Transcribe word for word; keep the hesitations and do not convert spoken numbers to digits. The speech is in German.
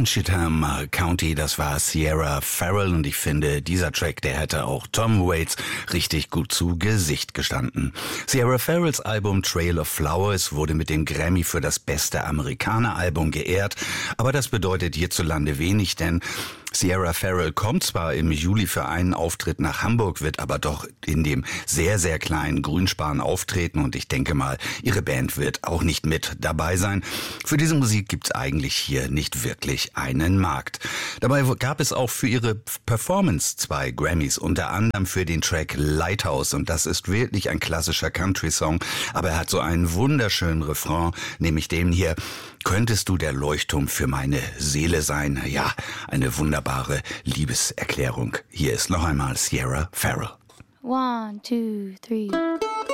Antietam County, das war Sierra Farrell und ich finde, dieser Track, der hätte auch Tom Waits richtig gut zu Gesicht gestanden. Sierra Farrells Album Trail of Flowers wurde mit dem Grammy für das beste Amerikaner-Album geehrt, aber das bedeutet hierzulande wenig, denn Sierra Farrell kommt zwar im Juli für einen Auftritt nach Hamburg, wird aber doch in dem sehr, sehr kleinen Grünspan auftreten und ich denke mal, ihre Band wird auch nicht mit dabei sein. Für diese Musik gibt's eigentlich hier nicht wirklich einen Markt. Dabei gab es auch für ihre Performance zwei Grammys, unter anderem für den Track Lighthouse und das ist wirklich ein klassischer Country-Song, aber er hat so einen wunderschönen Refrain, nämlich den hier: Könntest du der Leuchtturm für meine Seele sein? Ja, eine wunderbare Liebeserklärung. Hier ist noch einmal Sierra Farrell. One, two, three.